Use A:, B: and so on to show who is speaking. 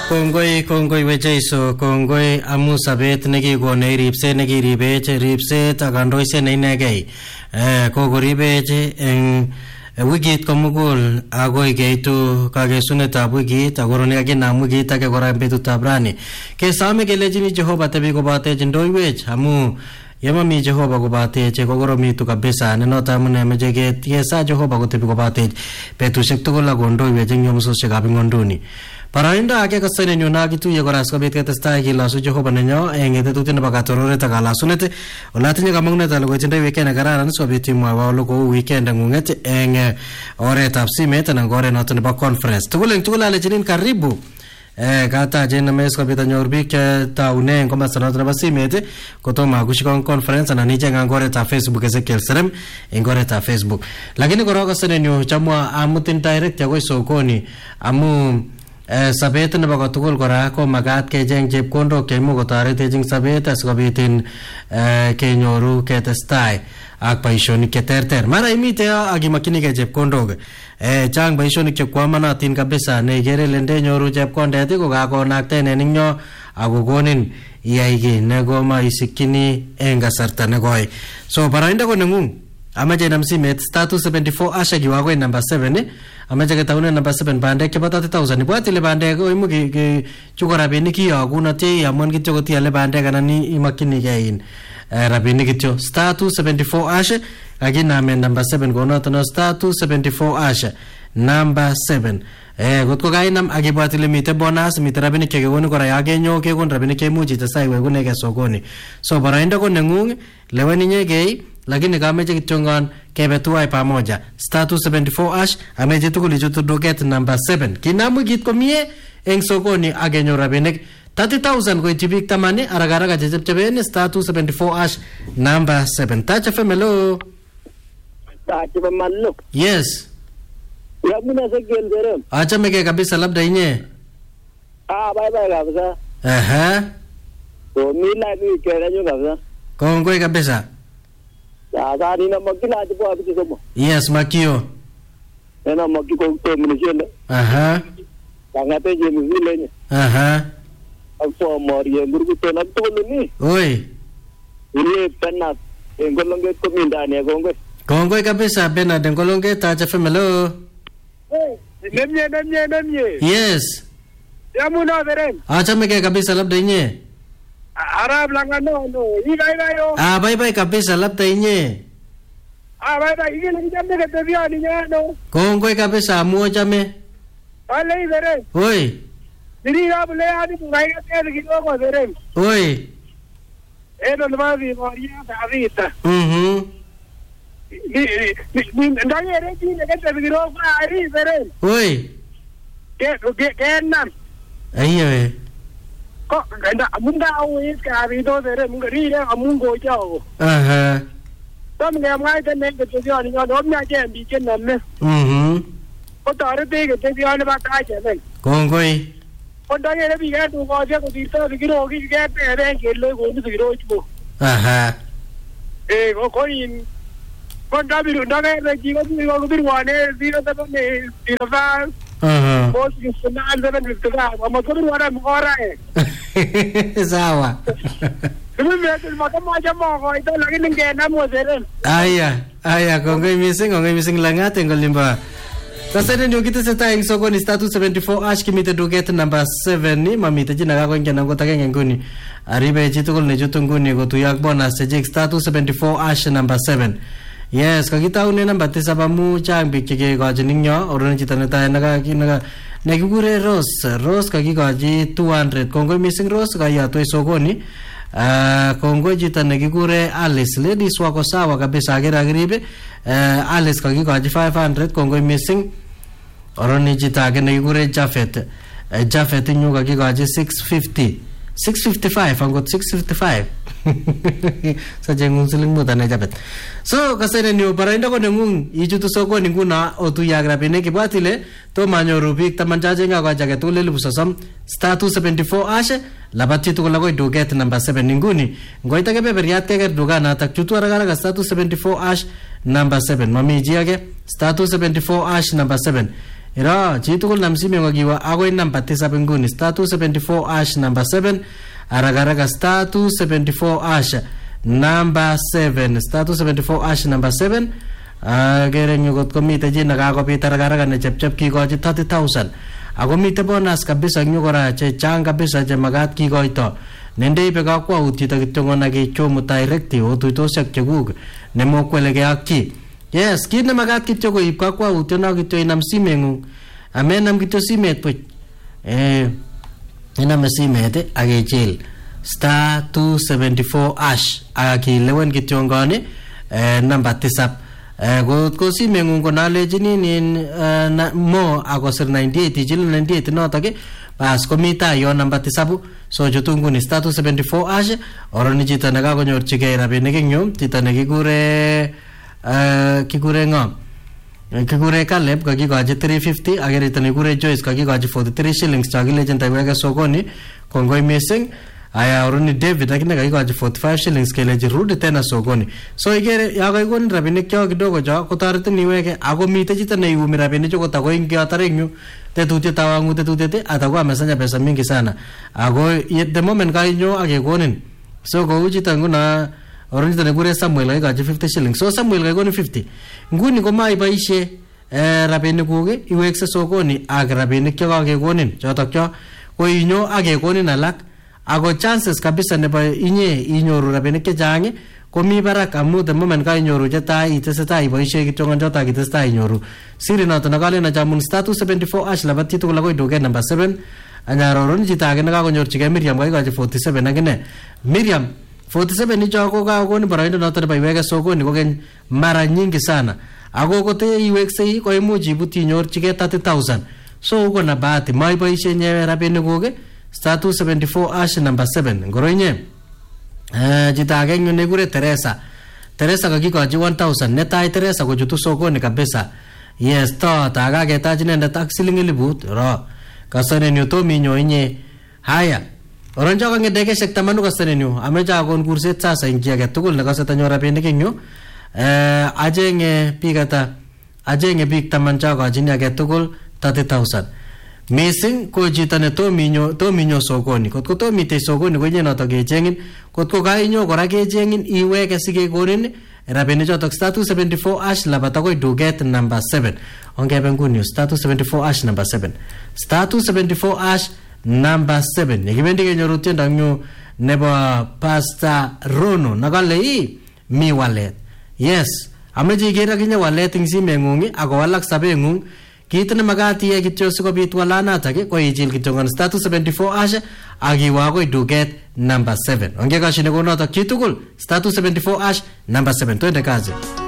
A: Kongoi wecheiso kongoi amu sabet nekikone ripset nekiribech ripset akandoiset neinegei kokoribech eng wikit komugul agoi keitu kakesunetab wikit akoroni kakinam wikit ake kora betutab rani kesome kelechini Jehova tebi kobatech ndoiwech amu yamami Jehova kobatech kokoromitu kabisa nenoto amune meche kesa Jehova kotebi kobatech betusiek tugul akondoiwech eng yomsosiekab ing'onduni. Paraindo ake kasene nyuna kituye kora sikobit ketestai kilosu Jehova nenyo eng tetutiet nebo katororet ak kalasunet olatinye kamang'unet ale koitindoi weekend nekararan sikobit imwawa ole kou weekend ng'ung'et eng oretab simet anan ko oret noto nebo conference. Tugul eng tugul alechinin karibu katachen nemes sikobit anyor biik chetaune eng komasta noto nebo simet kotomo akushikon conference anan icheng eng oretab Facebook Ezekiel Serem eng oretab Facebook. Lakini kora kasene nyu chamwa amutin direct akoi sokoni amu sabet nebo kotugul kora ko magat kecheng chepkondok cheimuch kotoretech eng sabet asikobit kenyoru ketestai ak boisionik cheterter. Mara imite ak imakchinigei chepkondok chang boisionik chekwamanatin kabisa neikere ile ndenyoru chepkondet ko kakonakten eng nyo akokonin iyai kiy nekomaisikyini eng kasarta nekoi. So baraindo ko neng'ung amache nam simet *274 asha kiwa akoi number 7 amache ketaune number 7 bandek chebo 30,000 ibwat ile bandek ko imuch chuko rabinik kiyokunate amun kityo kotiale bandek anan imakchinigei in rabinik kityo *274 asha kakiname number 7 konoto no *274 asha number 7 kotko kainam akibwat ile mite bonus mite rabinik chekekonin kora yakenyo kekon rabinik cheimuch itesai wekunege sokoni. So baraindo ko neng'ung lewen inyegei lakini kameche kityongon kebe tuwai pamoja *274 ash ameche tugul ichutu duket number 7 kinam wikit komie eng sokoni akenyor rabinik 30,000 koityi biik 10 arakaraka chechepchepen *274 ash number 7. Touch FM, hello.
B: Touch FM, hello.
A: Yes.
B: Yamuna Ezekiel Serem.
A: Achameke kabisa labda inye.
B: Bye kabisa. So mila ni kera kabisa.
A: Kongoi kabisa.
B: Sasa nina makila atipo apiti somo.
A: Yes, makio.
B: Nena makiko kutominishende. Tangate je mvile nye. Akso moriye ngurgu tona tolo ni.
A: Oi.
B: Ile penat engolonge komindani ya kongoi.
A: Kongoi kabisa Bernard engolonge Touch FM, hello.
B: Nemye.
A: Yes.
B: Yamuna Serem.
A: Achameke kabisa labda inye.
B: Arab langano no. Iba yo.
A: Bye kabisa labda inye.
B: Bye. Ige nikijambe ketebia ni nyano.
A: Kongoi kabisa amuo chame.
B: Wale Serem.
A: Oi.
B: Niri abule hadi kungaika tele kidogo Serem.
A: Oi.
B: Eno nmavi moria tavita. Ndani reji nekete kidogo ari Serem.
A: Oi.
B: Kenam.
A: Aiyo.
B: Ko ganda munda awis ka bido Serem ngari ya amungo chao. Tamge amgaite neke tebia ni nyano omnya jembi kename. Ko tarete ke tebia ni bakaje ben.
A: Kongoi.
B: Ndani rebi ga tu ko je ko dirto bigiro ki ke pere kelo ko ni bigiro chuo. Ko in ko ndabiru ndage reji ko bigiro birwane zero ta ne zero va. Bos kisna alben bitga ama ko birwana mora sawa. Mimi matamaja moko ito lakini ngena mo Serem.
A: Aya kongoi missing langat ngolimba. Sasa ndio kiteseta ing sokoni *274 ash kimite duket number 7 ni mamite jina kako ngena ngotake nguni. Aribe chitugul ne jutunguni gotuyak bonus chejik *274 ash number 7. Yes, kakitaune number 7 amu chang biik chekekochin ing yo orone chito netai nekikure Rose kakikochi 200. Kongoi missing Rose kayatoi sokoni. Kongoi chito nekikure Alice, ladies wako sawa kabisa akira kiribe. Alice kakikochi 500. Kongoi missing. Oroni chito ake nekikure Jafet nyu kakikochi 655 angot 655. Sajeng siling muta na Jafet. So kasene ni baraindo ko nengung ichutu sokoni nguna otuyak rabinik ibwatile to manyoru biik tamanjaje ngako jage tule libusosom *274 ashe labati tukul akoi duket number 7 nguni ngoita kebeberiat keker dukanatak chutu arakaraka *274 ash number 7 mami ji age *274 ash number 7 ira chitugul nam simet ngokiwa agoi number 7 nguni star 274 hash number 7 araga star 274 hash number 7 star 274 hash number 7 agere nyugot komite jina kakopit araga ne chepchep kikochi 30,000 ako mite bonus kabisa nyukora che chang kabisa che magat kikoito nende ibe kakwautiet akityongona kechomu directive otuitosiek chekuk nemokwelege ak ki. Yes, kit ne magat kityo koib kakwautiet no kityo inam simengung amenam kityo simet puch inam simet akechil star 274 hash akilewen kityo ngoni number 7 ko simengung konalechini nin mo akosir 98 ichil 98 notok bas komita yo number 7 so jutunguni star 274 hash oroni chito nekakonyorchigei rabinik eng yu chito nekikure ngom kikure Caleb kakikochi 350 akerito nekikure Joyce kakikochi 43 shillings chakilechen taiweke sokoni kongoi missing. Aya oroni David akine kakikochi 45 shillings kelechi rudi tena sokoni. So ikere yakaikonin rabinik cho kidogo cho kotoretin iweke ako mite chito neiumi rabinik cho kotako ingiyotare eng yu tetutiet awangu tetutiet atako amesanya pesa mingi sana ako the moment kainyo akekonin so kou chito nguna oroni chito nekikure Samuel kakikochi 50 shillings so Samuel kakikonin 50 nguni komaiboishe rabinik kuk iwekse sokoni ak rabinik cho kakekonin chotok cho koinyo akekonin alak ako chances kabisa nebo inye inyoru rabinik chechang komi barak amu the moment kainyoru chetai itesetai iboishe kityo ngonjota kitestai inyoru siri noto nakale na jamun star 274 hash labat chitugul akoi duket number 7 anyaroron chito age nekakonyorchigei Miriam kakikochi 47 akine Miriam 47 icho ko kakoni boroindo noto nebo iweke sokoni kokeny mara nyingi sana ako kote iweksei ko imuch ibut inyorchigei 30,000 so uko na bahati maiboishe nyewe rabinik kuk star 274 hash number 7 ngoro inye chito age nyu nekure Teresa kakikochi 1,000 netai Teresa kochutu sokoni kabisa yes to takaketach inendet ak siling 1,000 ro kasanenyu tominyo inye haya oronjo kangedekeshek 10 kasanenyu ameche akon kurset sasa ing chi age tugul nekase tanyor rabinik eng yu ajenge biik 10 chakochin age tugul 30,000 missing ko chito ne tominyo sokoni kotko tomite sokoni konye noto kechengin kotko kainyo kora kechengin iweke sikekonin rabinik chotok star 274 hash labat akoi duket number 7 ongebe nguni star 274 hash number 7 star 274 hash number 7 yekibendi kenyoru tiendo nyu nebo Pastor Rono nakale mi walet yes ameche ikere akinye walet ing simengung ako walak sabengung kit ne magat iye kityo sikobit walanatak ko ichil kityo ngon star 274 hash akiwa akoi duket number 7 ongekashine konotok chitugul star 274 hash number 7 twende kazi.